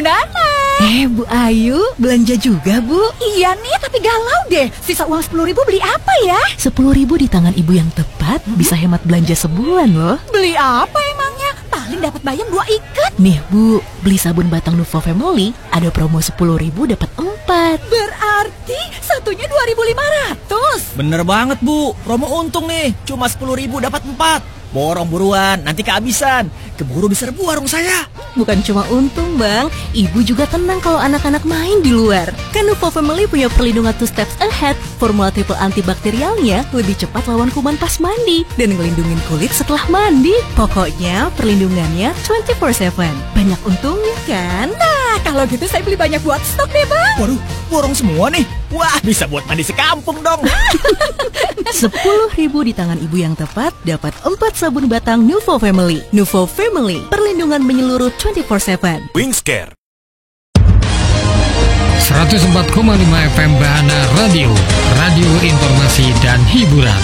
Bana. Bu Ayu, belanja juga Bu? Iya nih, tapi galau deh. Sisa uang 10.000 beli apa ya? 10.000 di tangan ibu yang tepat bisa hemat belanja sebulan loh. Beli apa emangnya? Paling dapat bayam 2 ikat. Nih Bu, beli sabun batang Nuvo Family ada promo 10.000 dapat 4. Berarti satunya 2.500. Bener banget Bu, promo untung nih. Cuma 10.000 dapat 4. Borong buruan, nanti kehabisan. Keburu diserbu warung saya. Bukan cuma untung Bang, ibu juga tenang kalau anak-anak main di luar. Kan Nuvo Family punya perlindungan 2 steps ahead. Formula triple antibakterialnya lebih cepat lawan kuman pas mandi dan ngelindungin kulit setelah mandi. Pokoknya perlindungannya 24/7. Banyak untungnya kan? Nah, kalau gitu saya beli banyak buat stok deh Bang. Waduh, borong semua nih. Wah, bisa buat mandi sekampung dong. 10.000 di tangan ibu yang tepat dapat 4 sabun batang Nuvo Family. Nuvo Family, perlindungan menyeluruh 24/7. Wingscare 104,5 FM Bahana Radio, radio informasi dan hiburan.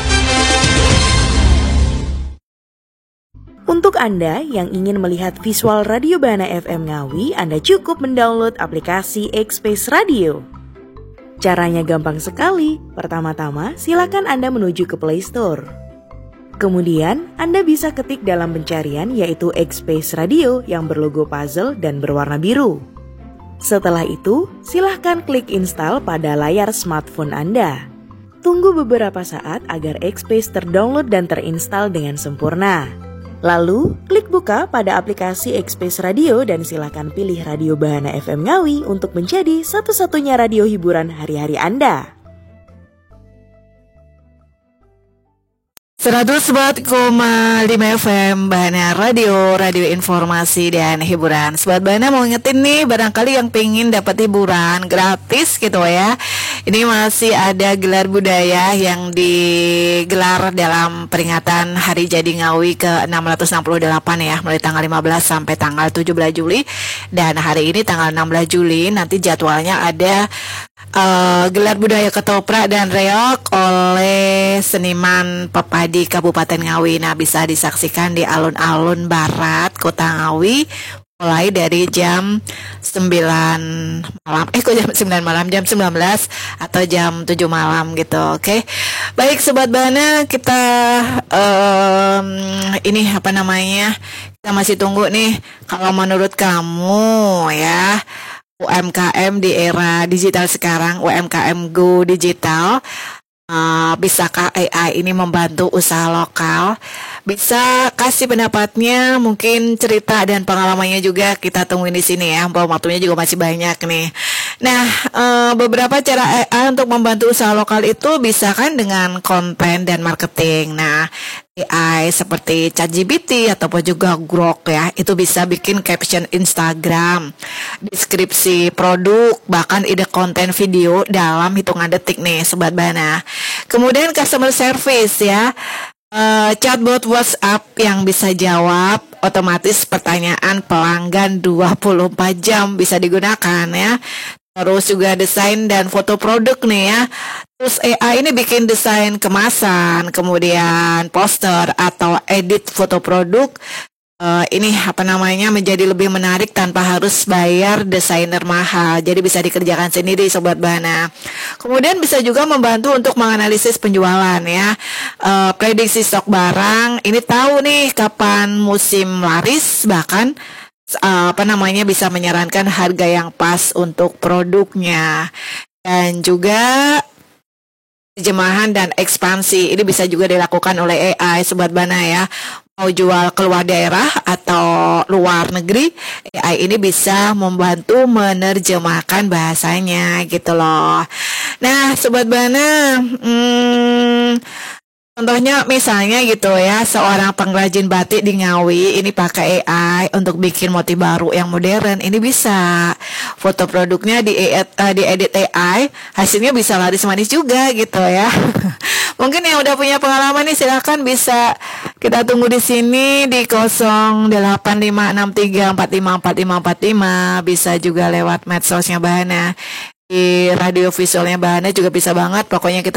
Untuk Anda yang ingin melihat visual Radio Bahana FM Ngawi, Anda cukup mendownload aplikasi X-Space Radio. Caranya gampang sekali. Pertama-tama, silakan Anda menuju ke Play Store. Kemudian, Anda bisa ketik dalam pencarian yaitu X-Space Radio yang berlogo puzzle dan berwarna biru. Setelah itu, silahkan klik install pada layar smartphone Anda. Tunggu beberapa saat agar X-Space terdownload dan terinstall dengan sempurna. Lalu, klik buka pada aplikasi X-Space Radio dan silakan pilih Radio Bahana FM Ngawi untuk menjadi satu-satunya radio hiburan hari-hari Anda. 104,5 FM Bahana Radio, radio informasi dan hiburan. Sobat Bahana mau ngetin nih, barangkali yang pengen dapat hiburan gratis gitu ya. Ini masih ada gelar budaya yang digelar dalam peringatan Hari Jadi Ngawi ke-668 ya, mulai tanggal 15 sampai tanggal 17 Juli. Dan hari ini tanggal 16 Juli nanti jadwalnya ada gelar budaya ketoprak dan reok oleh seniman pepadi Kabupaten Ngawi. Nah, bisa disaksikan di alun-alun barat Kota Ngawi mulai dari jam 9 malam. Jam 9 malam, jam 19 atau jam 7 malam gitu. Oke. Baik Sobat Bahana, kita ini apa namanya? Kita masih tunggu nih kalau menurut kamu ya, UMKM di era digital sekarang, UMKM Go Digital, bisakah AI ini membantu usaha lokal? Bisa kasih pendapatnya, mungkin cerita dan pengalamannya juga kita tungguin di sini ya. Waktunya juga masih banyak nih. Nah, beberapa cara AI untuk membantu usaha lokal itu bisa kan dengan konten dan marketing. Nah, AI seperti ChatGPT ataupun juga Grok ya, itu bisa bikin caption Instagram, deskripsi produk, bahkan ide konten video dalam hitungan detik nih Sobat Bahana. Kemudian customer service ya, chatbot WhatsApp yang bisa jawab otomatis pertanyaan pelanggan 24 jam bisa digunakan ya. Terus juga desain dan foto produk nih ya. Terus AI ini bikin desain kemasan, kemudian poster atau edit foto produk. Ini apa namanya menjadi lebih menarik tanpa harus bayar desainer mahal. Jadi bisa dikerjakan sendiri Sobat Bahana. Kemudian bisa juga membantu untuk menganalisis penjualan ya. Prediksi stok barang. Ini tahu nih kapan musim laris, bahkan bisa menyarankan harga yang pas untuk produknya. Dan juga terjemahan dan ekspansi ini bisa juga dilakukan oleh AI Sobat Bahana ya. Mau jual keluar daerah atau luar negeri, AI ini bisa membantu menerjemahkan bahasanya gitu loh. Nah Sobat Bahana, contohnya misalnya gitu ya, seorang pengrajin batik di Ngawi ini pakai AI untuk bikin motif baru yang modern. Ini bisa foto produknya diedit AI, hasilnya bisa laris manis juga gitu ya. Mungkin yang udah punya pengalaman nih silakan bisa kita tunggu di sini di 085634545445, bisa juga lewat medsosnya Bahana. Di radio visualnya Bahana juga bisa banget. Pokoknya kita